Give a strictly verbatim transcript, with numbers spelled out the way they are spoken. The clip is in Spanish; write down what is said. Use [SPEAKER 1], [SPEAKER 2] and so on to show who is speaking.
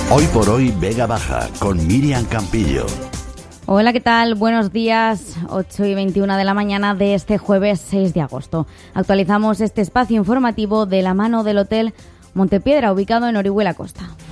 [SPEAKER 1] Hoy por hoy Vega Baja con Miriam Campillo.
[SPEAKER 2] Hola, ¿qué tal? Buenos días, ocho y veintiuno de la mañana de este jueves seis de agosto. Actualizamos este espacio informativo de la mano del Hotel Montepiedra, ubicado en Orihuela Costa.